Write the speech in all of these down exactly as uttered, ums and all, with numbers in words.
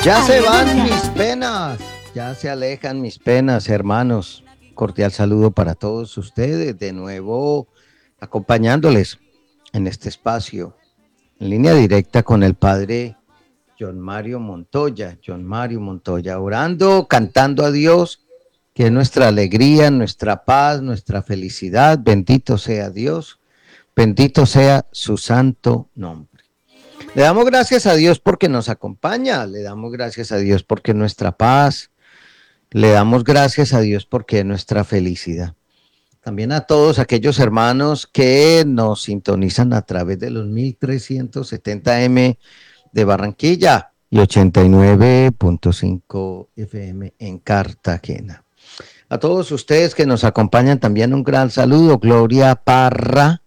Ya se van mis penas, ya se alejan mis penas, hermanos. Cordial saludo para todos ustedes, de nuevo acompañándoles en este espacio, en línea directa con el padre John Mario Montoya, John Mario Montoya, orando, cantando a Dios, que es nuestra alegría, nuestra paz, nuestra felicidad. Bendito sea Dios, bendito sea su santo nombre. Le damos gracias a Dios porque nos acompaña, le damos gracias a Dios porque es nuestra paz, le damos gracias a Dios porque es nuestra felicidad. También a todos aquellos hermanos que nos sintonizan a través de los mil trescientos setenta eme de Barranquilla y ochenta y nueve punto cinco F M en Cartagena. A todos ustedes que nos acompañan también un gran saludo. Gloria Parra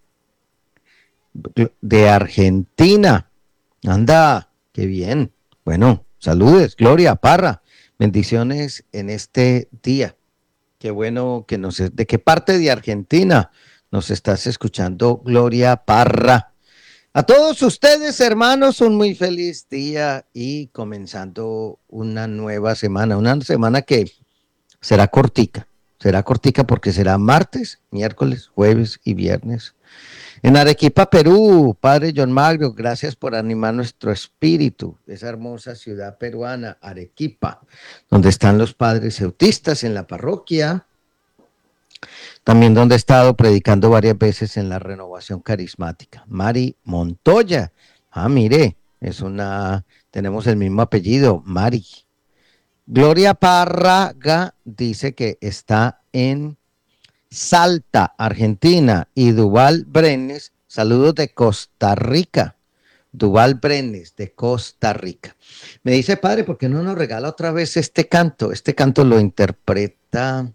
de Argentina. Anda, qué bien. Bueno, saludes, Gloria Parra. Bendiciones en este día. Qué bueno que nos... ¿De qué parte de Argentina nos estás escuchando, Gloria Parra? A todos ustedes, hermanos, un muy feliz día y comenzando una nueva semana. Una semana que será cortica. Será cortica porque será martes, miércoles, jueves y viernes. En Arequipa, Perú, Padre John Magro, gracias por animar nuestro espíritu, esa hermosa ciudad peruana, Arequipa, donde están los padres ceutistas en la parroquia, también donde he estado predicando varias veces en la renovación carismática. Mari Montoya, ah, mire, es una, tenemos el mismo apellido, Mari. Gloria Párraga dice que está en Salta, Argentina, y Duval Brenes, saludos de Costa Rica. Duval Brenes, de Costa Rica. Me dice, padre, ¿por qué no nos regala otra vez este canto? Este canto lo interpreta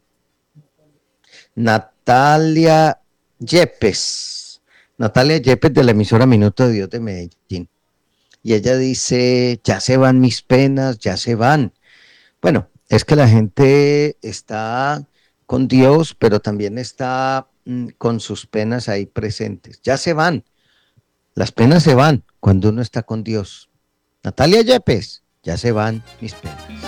Natalia Yepes. Natalia Yepes de la emisora Minuto de Dios de Medellín. Y ella dice, ya se van mis penas, ya se van. Bueno, es que la gente está con Dios, pero también está mm, con sus penas ahí presentes. Ya se van, las penas se van cuando uno está con Dios. Natalia Yepes, ya se van mis penas.